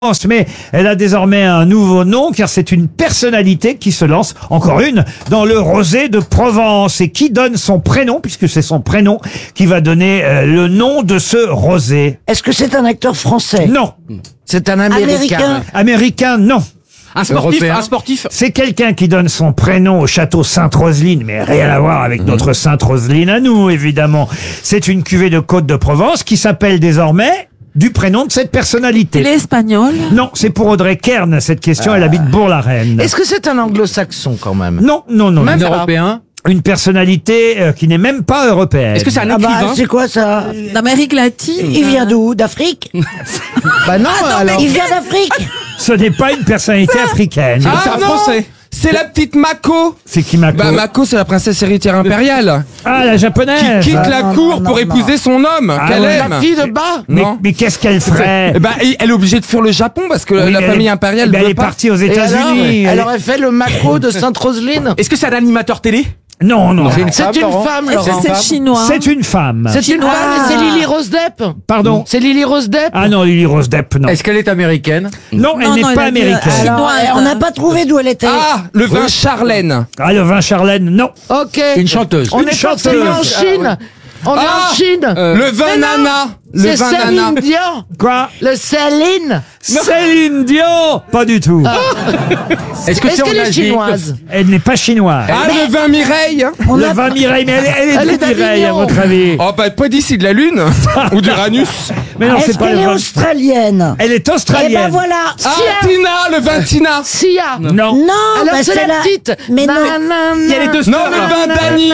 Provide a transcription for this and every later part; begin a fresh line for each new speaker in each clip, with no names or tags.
Mais elle a désormais un nouveau nom car c'est une personnalité qui se lance, encore une, dans le rosé de Provence et qui donne son prénom, puisque c'est son prénom qui va donner le nom de ce rosé.
Est-ce que c'est un acteur français?
Non.
C'est un Américain.
Américain, non.
Un sportif,
C'est quelqu'un qui donne son prénom au château Sainte-Roseline, mais rien à voir avec notre Sainte-Roseline à nous, évidemment. C'est une cuvée de Côte de Provence qui s'appelle désormais du prénom de cette personnalité.
Il est espagnol?
Non, c'est pour Audrey Kern, cette question. Elle habite Bourg-la-Reine.
Est-ce que c'est un anglo-saxon quand même?
Non.
un
non.
Européen.
Une personnalité qui n'est même pas européenne.
Est-ce que c'est un
Ah bah,
écrivain?
c'est quoi ça?
D'Amérique latine?
Il vient d'où? D'Afrique?
Bah non, alors.
Il vient d'Afrique?
Ce n'est pas une personnalité africaine.
C'est un Français.
C'est la petite Mako.
C'est qui Mako?
Bah Mako, c'est la princesse héritière impériale
Ah, la japonaise.
qui quitte la
non,
cour
non,
pour
non,
épouser son homme qu'elle
ouais.
aime.
La fille de bas?
Non.
Mais qu'est-ce qu'elle ferait?
Eh ben, elle est obligée de fuir le Japon parce que
Oui,
la
mais
famille impériale
elle
veut
est
pas.
partie aux
Et
États-Unis.
alors elle fait le Mako de Sainte-Roseline?
Est-ce que c'est un animateur télé?
Non.
C'est une femme,
Est-ce que
Laurent.
c'est chinois?
C'est une femme.
C'est une femme et c'est Lily Rose Depp?
Pardon.
C'est Lily Rose Depp?
Ah non, Lily Rose Depp, non.
Est-ce qu'elle est américaine?
Non, elle
Non,
n'est
non,
pas
il a dit,
américaine.
chinoise.
Alors, on n'a pas trouvé d'où elle était.
Ah, le vin Charlène.
Ah, le vin Charlène, non.
Ok.
Une chanteuse.
On
Une
est forcément en
chanteuse.
Chine. On est en Chine.
Le vin
Mais non.
Nana. Le
C'est
vin Nana.
Céline Dion.
Quoi?
Le Céline.
Céline Dion? Pas du tout.
Est-ce que
Est-ce
c'est en
qu'elle est
Asie?
chinoise?
Elle n'est pas chinoise.
Ah, le vin Mireille.
Le vin Mireille, mais elle
Elle
est
est
de Mireille, à
d'Avignon.
votre avis.
Oh, bah, pas d'ici de la Lune. Ou d'Uranus.
Mais non,
Est-ce
c'est pas
qu'elle
le
est
vin.
australienne?
Elle est
Eh
australienne.
ben voilà.
Ah, Tina, le vin Tina.
Sia.
Non.
Non,
Alors
bah,
c'est la petite.
Mais non.
Il y a les deux
Non,
stars,
le
là.
vin Dani.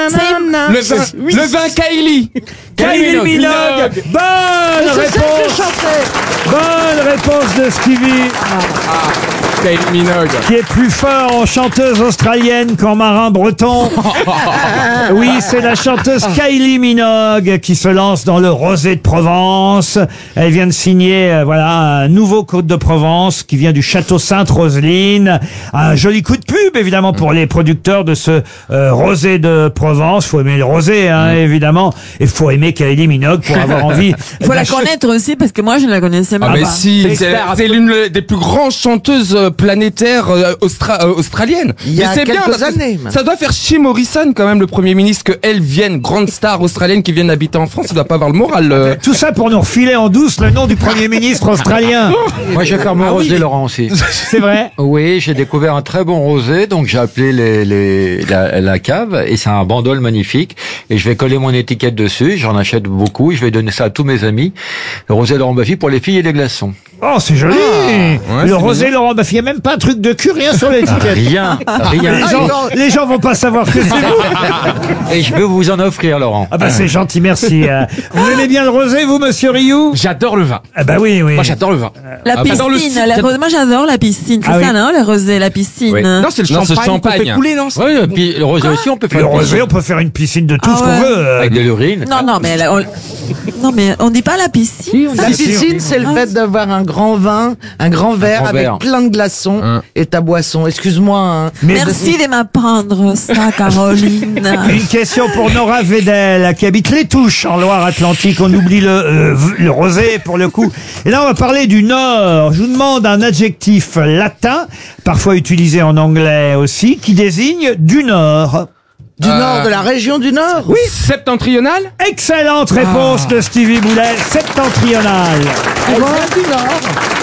Le vin Kylie.
Kylie Minogue. Bonne
C'est celle que
réponse.
chantait.
Bonne réponse de Stevie,
Kylie Minogue.
qui est plus fort en chanteuse australienne qu'en marin breton. Oui, c'est la chanteuse Kylie Minogue qui se lance dans le rosé de Provence. Elle vient de signer, un nouveau Côte de Provence qui vient du château Sainte-Roseline. Un joli coup de pub, évidemment, pour les producteurs de ce rosé de Provence. Faut aimer le rosé, évidemment. Et faut aimer Kylie Minogue pour avoir envie.
Il faut la
d'acheter-
connaître aussi parce que moi je ne la connaissais
Ah
même
mais
pas.
si, c'est l'une des plus grandes chanteuses planétaires australiennes.
Il y a
Mais c'est bien
quelques
parce que
années,
ça doit faire chier Morrison quand même, le Premier ministre, que elle vienne, grande star australienne qui vienne habiter en France, il doit pas avoir le moral.
Tout ça pour nous refiler en douce le nom du Premier ministre australien.
Moi, je vais faire mon rosé, Laurent, aussi.
C'est vrai?
Oui, j'ai découvert un très bon rosé, donc j'ai appelé la cave, et c'est un bandol magnifique, et je vais coller mon étiquette dessus, j'en achète beaucoup, et je vais donner ça à tous mes amis, le rosé Laurent Baffy pour les filles et les glaçons.
Oh, c'est joli!
ouais,
Le
c'est
rosé Laurent Baffy, il n'y a même pas un truc de cul, rien sur l'étiquette.
Rien.
Les gens vont pas savoir que c'est vous.
Et je peux vous en offrir, Laurent.
Ah bah c'est gentil, merci. Vous aimez bien le rosé, vous, monsieur Rioux?
J'adore le vin.
Ah bah oui.
Moi, j'adore le vin.
La
j'adore le
piscine,
site.
moi j'adore la piscine, c'est
Ah
ça
oui.
non, le rosé, la piscine.
Oui.
Non, c'est le
Non, c'est le
champagne qu'on
champagne.
fait couler, non?
Oui, et puis le rosé aussi, on peut faire
Le
une
rosé,
piscine
on peut faire une piscine de tout
Ah
ce qu'on
ouais.
veut.
avec de l'urine.
Non, mais non, mais on dit pas la piscine.
La piscine, c'est le fait d'avoir un grand vin, un grand verre
grand
avec
verre.
plein de glaçons et ta boisson. Excuse-moi. Hein.
Mais
Merci de m'apprendre ça, Caroline.
une question pour Nora Vedel, qui habite Les Touches, en Loire-Atlantique. On oublie le rosé, pour le coup. Et là, on va parler du Nord. Je vous demande un adjectif latin, parfois utilisé en anglais aussi, qui désigne du Nord.
Du nord, de la région du nord.
Oui, septentrional.
Excellente réponse de Stevie Boulet, septentrional.
Elle vient du nord.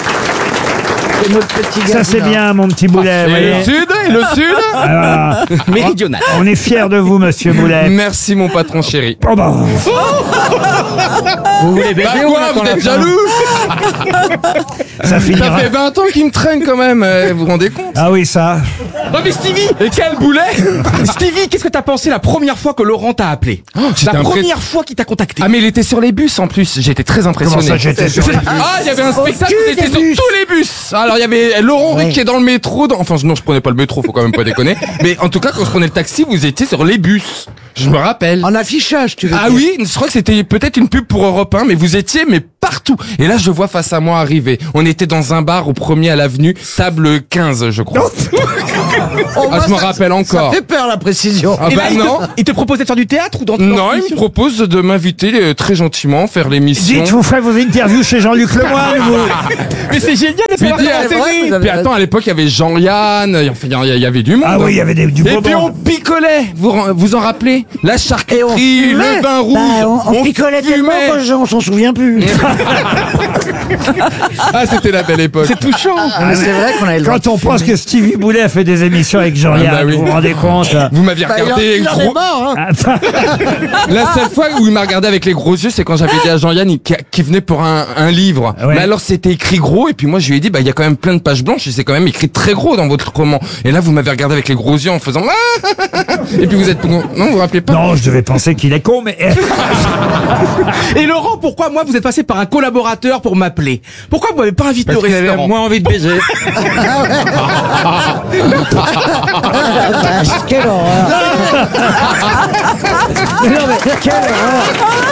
C'est notre petit gars.
Ça
du
c'est
nord.
bien, mon petit Boulet.
Et
voyez.
le sud, et le sud.
Voilà.
Méridional.
On est fiers de vous, monsieur Boulet.
Merci mon patron chéri.
Oh bah,
Vous voulez baiser
Bah
ou on
quoi,
attend
vous
la
êtes
fin
jaloux?
ça
Ça
finira.
fait 20 ans qu'il me traîne quand même, vous vous rendez compte?
Ah oui, ça.
Oh, mais Stevie!
Et quel boulet!
Stevie, qu'est-ce que t'as pensé la première fois que Laurent t'a appelé?
j'étais
La
impré-
première fois qu'il t'a contacté.
Ah mais il était sur les bus en plus, j'ai été très
Comment
impressionné.
ça, j'étais sur les bus?
Ah, il y avait un spectacle
cul
où il était
des
sur
bus.
tous les bus. Alors il y avait Laurent Ruquier qui est dans le métro. Enfin non, je prenais pas le métro, faut quand même pas déconner. Mais en tout cas, quand je prenais le taxi, vous étiez sur les bus. Je me rappelle.
En affichage, tu veux
Ah
dire.
oui, je crois que c'était peut-être une pub pour Europe 1, mais vous étiez mais partout. Et là, je le vois face à moi arriver. On était dans un bar au 1er à l'avenue, table 15, je crois. Je me rappelle encore.
Ça fait peur la précision.
Ah
Et
bah
là,
non.
il te proposait de faire du théâtre ou dans
Non, il me propose de m'inviter très gentiment, faire l'émission.
Dites, vous ferez vos interviews chez Jean-Luc Lemoyne, vous.
Mais c'est génial de
Puis,
savoir
dis,
comment c'est
vrai,
né.
vous avez-
puis attends, à l'époque, il y avait Jean-Yann, enfin, il y avait du monde.
Ah oui, il y avait du
Et
beau
puis on
monde.
picolait, vous en rappelez? La charcuterie, le vin rouge.
Bah, on picolait tellement qu'on s'en souvient plus.
Ah, c'était la belle époque.
C'est touchant.
Mais c'est vrai qu'on avait le droit
Quand on
de
pense
fumer.
que Stevie Boulet a fait des émissions avec Jean-Yann,
Ah bah oui.
vous vous rendez compte?
Vous m'aviez
Bah,
regardé
il en est
gros.
mort, hein.
Ah,
La seule fois où il m'a regardé avec les gros yeux, c'est quand j'avais dit à Jean-Yann qui venait pour un livre.
Ouais.
Mais alors c'était écrit gros, et puis moi je lui ai dit, bah il y a quand même plein de pages blanches, et c'est quand même écrit très gros dans votre roman. Et là vous m'avez regardé avec les gros yeux en faisant et puis vous êtes non, vous vous rappelez pas?
non, je devais penser qu'il est con, mais
Et Laurent, pourquoi moi vous êtes passé par un collaborateur pour m'appeler? Pourquoi vous m'avez pas invité
Parce
au
qu'il avait
restaurant?
moins envie de baiser.
Quelle horreur. Mais non, mais quelle horreur.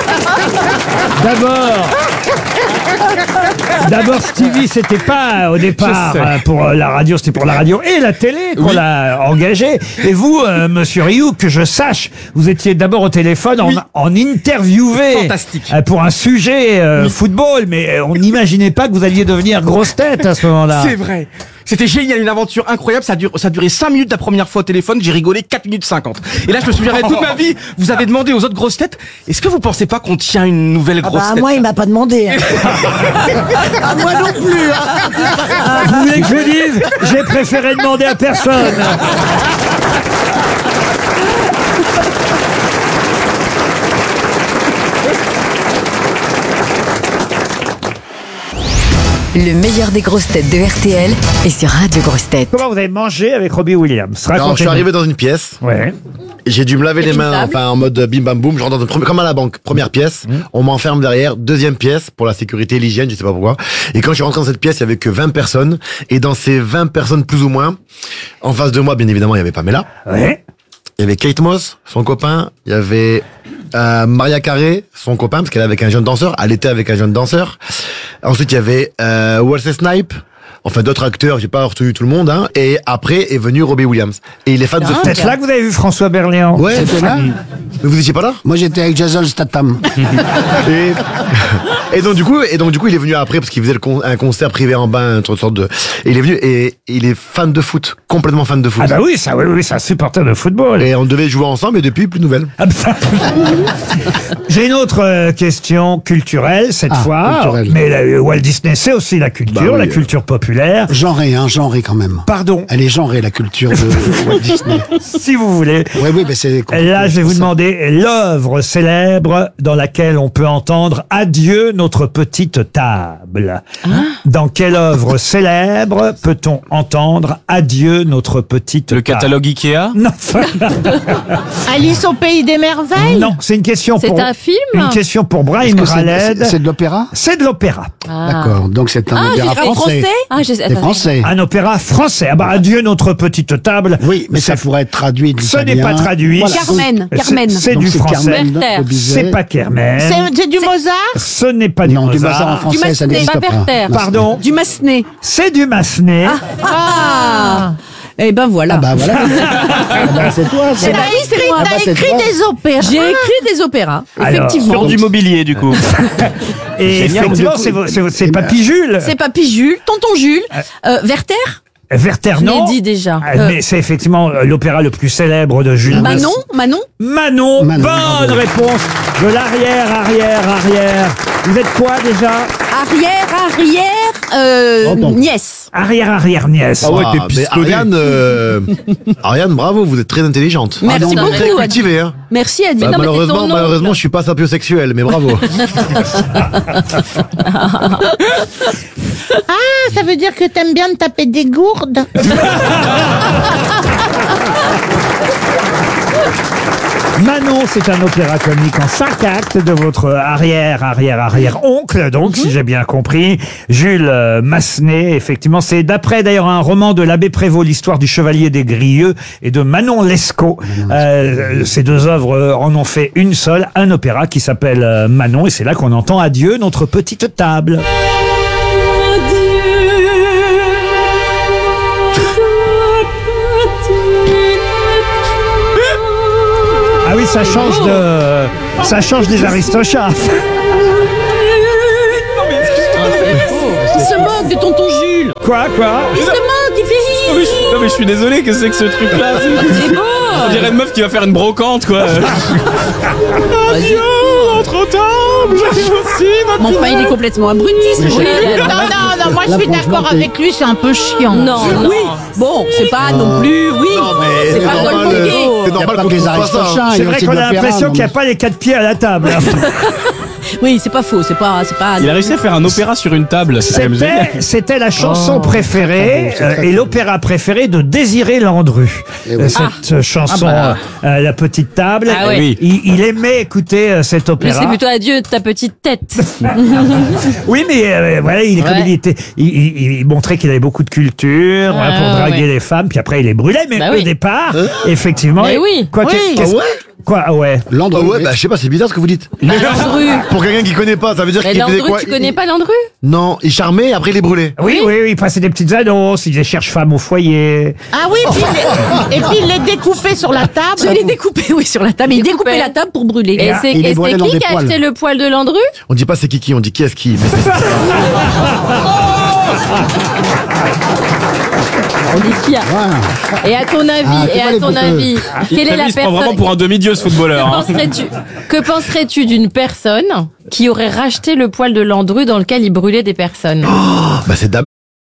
D'abord, Stevie, c'était pas au départ
Je sais.
pour la radio, c'était pour la radio et la télé qu'on
Oui.
l'a engagé. Et vous, monsieur Rioux, que je sache, vous étiez d'abord au téléphone en interviewé
Fantastique.
pour un sujet football, mais on n'imaginait pas que vous alliez devenir grosse tête à ce moment-là.
C'est vrai. C'était génial, une aventure incroyable. Ça a duré 5 minutes la première fois au téléphone. J'ai rigolé 4 minutes 50. Et là, je me souviendrai toute ma vie. Vous avez demandé aux autres grosses têtes, est-ce que vous pensez pas qu'on tient une nouvelle
Ah
grosse
bah,
tête?
moi, il m'a pas demandé. Hein.
Ah, moi non plus. Hein.
Vous voulez que je vous dise? J'ai préféré demander à personne.
Le meilleur des grosses têtes de RTL est sur Radio Grosses Têtes.
Comment vous avez mangé avec Robbie Williams?
Alors, je suis
Racontez-nous.
arrivé dans une pièce,
Ouais.
j'ai dû me laver les mains, enfin en mode bim bam boum, je rentre dans comme à la banque, première pièce, on m'enferme derrière, deuxième pièce, pour la sécurité et l'hygiène, je sais pas pourquoi. Et quand je suis rentré dans cette pièce, il y avait que 20 personnes, et dans ces 20 personnes plus ou moins, en face de moi, bien évidemment, il y avait Pamela,
Ouais.
il y avait Kate Moss, son copain, il y avait Maria Carré, son copain, parce qu'elle est avec un jeune danseur, elle était avec un jeune danseur. Ensuite, il y avait Wesley Snipes, enfin d'autres acteurs, j'ai pas retenu tout le monde, hein. Et après est venu Robbie Williams. Et il est fan de foot.
Peut-être là que vous avez vu François Berléand.
Ouais,
C'était là.
mais vous étiez pas là?
Moi j'étais avec Jason Statham.
Et donc du coup, il est venu après parce qu'il faisait un concert privé en bain, une sorte de. Et il est venu et il est fan de foot, complètement fan de foot.
Ah bah oui, c'est un supporter de football.
Et on devait jouer ensemble, et depuis plus de nouvelles.
Ah bah. J'ai une autre question culturelle cette fois.
culturelle.
Mais Walt Disney, c'est aussi la culture,
Bah oui,
la culture populaire.
Genré, hein, genré quand même.
Pardon,
Elle est genrée, la culture de Walt Disney.
si vous voulez.
Oui, oui, mais c'est compliqué,
Là, je vais
c'est
vous
ça.
demander l'œuvre célèbre dans laquelle on peut entendre Adieu notre petite table. Dans quelle œuvre célèbre peut-on entendre Adieu notre petite table?
Le catalogue Ikea?
Non,
Alice au pays des merveilles.
non, c'est une question
C'est
pour
un film.
une question pour Brahim
Est-ce que c'est-
Khaled.
c'est de l'opéra?
C'est de l'opéra.
D'accord, donc c'est un opéra français. C'est français.
Un opéra français. Ah bah, Adieu notre petite table.
Oui, mais ça pourrait être traduit de
Ce n'est
l'italien.
pas traduit.
Voilà.
Carmen.
C'est-
Carmen.
C'est
Donc
du
c'est
français.
Carmen
Werther.
de Bizet.
C'est pas Carmen.
C'est du Mozart.
Ce n'est pas du
Non, du
Mozart.
Mozart en français, ça
Massenet,
n'existe
pas
pas.
Werther.
Pardon.
Du Massenet.
C'est du Massenet.
Ah. Eh ben voilà.
Ah bah voilà. Ah bah, c'est toi, ça.
T'as écrit,
Ah bah,
t'as
c'est
écrit
toi.
des opéras. J'ai écrit des opéras,
Alors,
effectivement.
Sur du mobilier, du coup.
Et
Génial.
effectivement,
Du coup,
c'est Papy Jules.
C'est Papy Jules, Tonton Jules, Werther.
Werther,
Je l'ai
non.
dit déjà.
Mais c'est effectivement l'opéra le plus célèbre de Jules.
Manon.
Manon.
Manon,
Bonne
bravo.
réponse de l'arrière. Vous êtes quoi déjà?
Nièce.
Arrière nièce.
Ah, mais Ariane, bravo, vous êtes très intelligente.
Merci
non,
beaucoup.
Très cultivée, hein.
Merci Adi.
Bah,
Non, mais c'est ton nom.
malheureusement, je suis pas sapiosexuel, mais bravo.
Ah, ça veut dire que t'aimes bien te taper des gourdes.
Manon, c'est un opéra comique en 5 actes de votre arrière-oncle, donc, si j'ai bien compris, Jules Massenet. Effectivement, c'est d'après d'ailleurs un roman de l'abbé Prévost, l'histoire du chevalier des Grieux, et de Manon Lescaut. Ces deux œuvres en ont fait une seule, un opéra qui s'appelle Manon, et c'est là qu'on entend Adieu notre petite table. Ah oui, ça change des Aristochats.
Il se moque de tonton Jules.
Quoi?
Il se moque, il fait
Non mais je suis désolé, que c'est que ce truc-là?
C'est beau.
On dirait une meuf qui va faire une brocante, quoi. Adieu, notre table, j'arrive aussi,
Mais enfin, il est complètement abruti, ce Jules.
Non, moi je suis d'accord avec lui, c'est un peu chiant.
Non. Oui. Bon, c'est pas non plus. Oui.
mais
C'est
c'est
pas
normal,
compliqué.
c'est normal qu'on trouve pas ça.
C'est vrai qu'on a l'impression qu'il n'y a pas les 4 pieds à la table.
Oui, c'est pas faux. C'est pas.
Il a réussi à faire un opéra sur une table, c'est quand même génial.
C'était la chanson préférée et l'opéra préféré de Désiré Landru. Cette chanson, La Petite Table.
Ah ouais.
Il aimait écouter cet
Mais
opéra.
c'est plutôt adieu ta petite tête.
Oui, mais voilà, il montrait qu'il avait beaucoup de culture
Ah,
pour draguer
ouais.
les femmes, puis après il les brûlait. Mais
Bah
au
oui.
départ, effectivement.
Mais oui.
Quoi,
Oui.
qu'est-ce- Quoi? Ah ouais.
Landru. Ah ouais, bah je sais pas, c'est bizarre ce que vous dites.
Landru.
Pour quelqu'un qui connaît pas, ça veut dire
Mais
qu'il faisait
Landru,
quoi?
tu connais pas Landru?
Non, il charmait et après il les brûlait.
Oui, il passait des petites annonces, il disait cherche femme au foyer.
Ah oui, et puis il les découpait sur la table.
Je l'ai découpé, oui, sur la table. Il découpait la table pour brûler.
Et c'est
il les brûlait dans
qui
des
qui a
poils.
acheté le poil de Landru?
On dit pas c'est qui, on dit qui est-ce qui. Mais c'est-
On dit qui a. Et à ton avis, quelle est la
Il se prend vraiment
personne
pour un demi-dieu, ce footballeur. hein.
Que penserais-tu d'une personne qui aurait racheté le poil de Landru dans lequel il brûlait des personnes?
Bah c'est